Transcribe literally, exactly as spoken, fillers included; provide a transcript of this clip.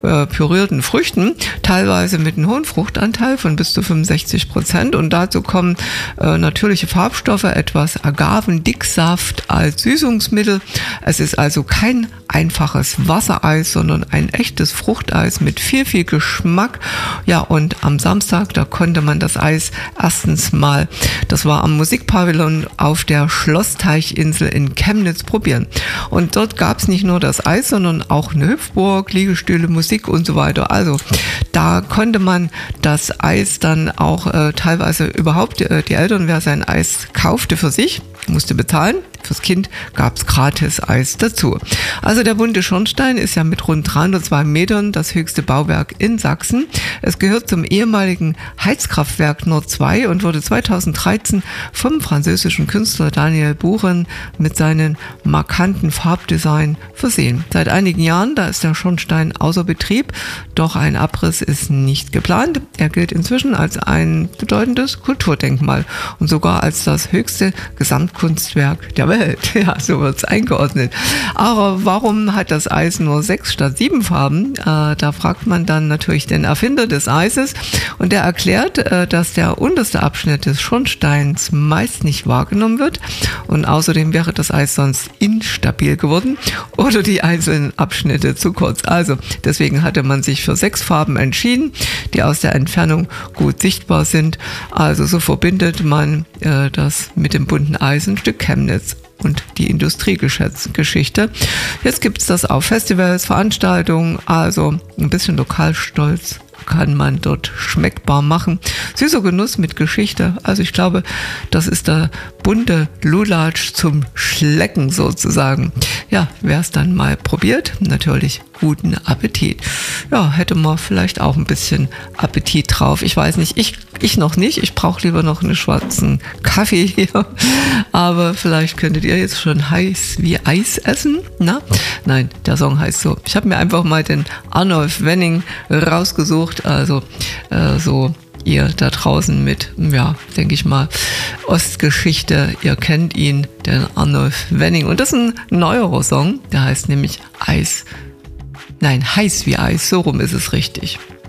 äh, pürierten Früchten, teilweise mit einem hohen Fruchtanteil von bis zu fünfundsechzig Prozent. Und dazu kommen äh, natürliche Farbstoffe, etwas Agavendicksaft als Süßungsmittel. Es ist also kein einfaches Wassereis, sondern ein echtes Fruchteis mit viel, viel Geschmack. Ja, und am Samstag, da konnte man das Eis erstens mal, das war am Musikpavillon auf der Schlossteichinsel in Chemnitz, probieren. Und dort gab es nicht nur das Eis, sondern auch eine Hüpfburg, Liegestühle, Musik und so weiter. Also da konnte man das Eis dann auch äh, teilweise überhaupt, äh, die Eltern, wer sein Eis kaufte für sich, musste bezahlen. Fürs Kind gab es gratis Eis dazu. Also der bunte Schornstein ist ja mit rund dreihundertzwei Metern das höchste Bauwerk in Sachsen. Es gehört zum ehemaligen Heizkraftwerk Nord zwei und wurde zweitausenddreizehn vom französischen Künstler Daniel Buren mit seinem markanten Farbdesign versehen. Seit einigen Jahren, da ist der Schornstein außer Betrieb, doch ein Abriss ist nicht geplant. Er gilt inzwischen als ein bedeutendes Kulturdenkmal und sogar als das höchste Gesamtkunstwerk der Welt. Ja, so wird es eingeordnet. Aber warum hat das Eis nur sechs statt sieben Farben? Äh, da fragt man dann natürlich den Erfinder des Eises und der erklärt, äh, dass der unterste Abschnitt des Schornsteins meist nicht wahrgenommen wird und außerdem wäre das Eis sonst instabil geworden oder die einzelnen Abschnitte zu kurz. Also deswegen hatte man sich für sechs Farben entschieden, die aus der Entfernung gut sichtbar sind. Also so verbindet man äh, das mit dem bunten Eis ein Stück Chemnitz und die Industriegeschichte. Jetzt gibt es das auf Festivals, Veranstaltungen, also ein bisschen Lokalstolz kann man dort schmeckbar machen. Süßer Genuss mit Geschichte. Also ich glaube, das ist der bunte Lulatsch zum Schlecken sozusagen. Ja, wer es dann mal probiert, natürlich guten Appetit. Ja, hätte man vielleicht auch ein bisschen Appetit drauf. Ich weiß nicht, ich, ich noch nicht. Ich brauche lieber noch einen schwarzen Kaffee hier. Aber vielleicht könntet ihr jetzt schon heiß wie Eis essen. Na? Nein, der Song heißt so. Ich habe mir einfach mal den Arnulf Wenning rausgesucht. Also äh, so ihr da draußen mit, ja, denke ich mal, Ostgeschichte. Ihr kennt ihn, den Arnulf Wenning. Und das ist ein neuerer Song. Der heißt nämlich Eis. Nein, heiß wie Eis. So rum ist es richtig.